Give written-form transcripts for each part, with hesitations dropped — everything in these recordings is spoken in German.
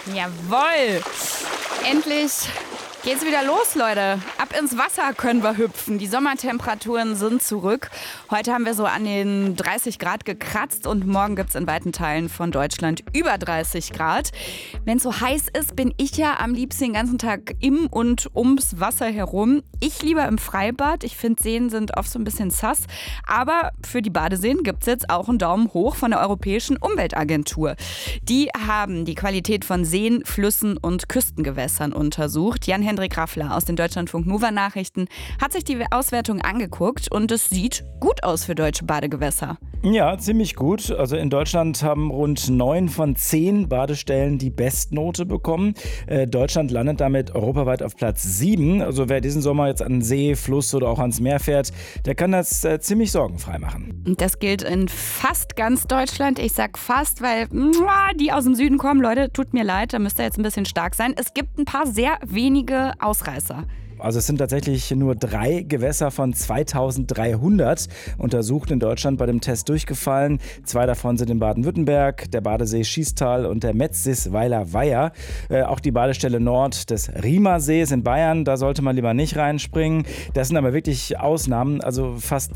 Jawohl! Endlich geht's wieder los, Leute. Ab ins Wasser können wir hüpfen. Die Sommertemperaturen sind zurück. Heute haben wir so an den 30 Grad gekratzt und morgen gibt's in weiten Teilen von Deutschland über 30 Grad. Wenn es so heiß ist, bin ich ja am liebsten den ganzen Tag im und ums Wasser herum. Ich lieber im Freibad. Ich finde, Seen sind oft so ein bisschen sass. Aber für die Badeseen gibt's jetzt auch einen Daumen hoch von der Europäischen Umweltagentur. Die haben die Qualität von Seen, Flüssen und Küstengewässern untersucht. Jan-Hendrik Raffler aus den Deutschlandfunk-Nova-Nachrichten hat sich die Auswertung angeguckt und es sieht gut aus für deutsche Badegewässer. Ja, ziemlich gut. Also in Deutschland haben rund 9 von 10 Badestellen die Bestnote bekommen. Deutschland landet damit europaweit auf Platz 7. Also wer diesen Sommer jetzt an See, Fluss oder auch ans Meer fährt, der kann das ziemlich sorgenfrei machen. Das gilt in fast ganz Deutschland. Ich sag fast, weil die aus dem Süden kommen. Leute, tut mir leid, da müsst ihr jetzt ein bisschen stark sein. Es gibt ein paar sehr wenige Ausreißer. Also es sind tatsächlich nur 3 Gewässer von 2300 untersucht in Deutschland bei dem Test durchgefallen. 2 davon sind in Baden-Württemberg, der Badesee Schiestal und der Metzisweiler Weiher. Auch die Badestelle Nord des Riemersees in Bayern, da sollte man lieber nicht reinspringen. Das sind aber wirklich Ausnahmen. Also fast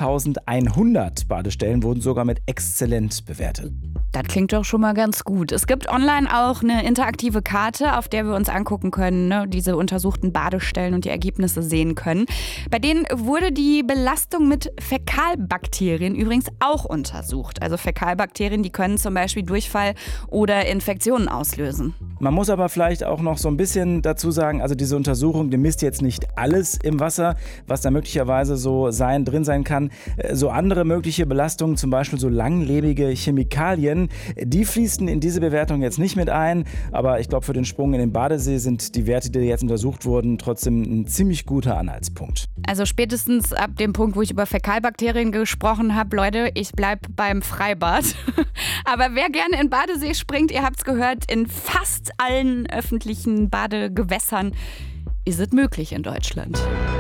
2100 Badestellen wurden sogar mit exzellent bewertet. Das klingt doch schon mal ganz gut. Es gibt online auch eine interaktive Karte, auf der wir uns angucken können, diese untersuchten Badestellen und die Ergebnisse sehen können. Bei denen wurde die Belastung mit Fäkalbakterien übrigens auch untersucht. Also Fäkalbakterien, die können zum Beispiel Durchfall oder Infektionen auslösen. Man muss aber vielleicht auch noch so ein bisschen dazu sagen, also diese Untersuchung, die misst jetzt nicht alles im Wasser, was da möglicherweise so drin sein kann. So andere mögliche Belastungen, zum Beispiel so langlebige Chemikalien, die fließen in diese Bewertung jetzt nicht mit ein. Aber ich glaube, für den Sprung in den Badesee sind die Werte, die jetzt untersucht wurden, trotzdem ein ziemlich guter Anhaltspunkt. Also spätestens ab dem Punkt, wo ich über Fäkalbakterien gesprochen habe, Leute, ich bleibe beim Freibad. Aber wer gerne in den Badesee springt, ihr habt es gehört, in fast allen öffentlichen Badegewässern ist es möglich in Deutschland.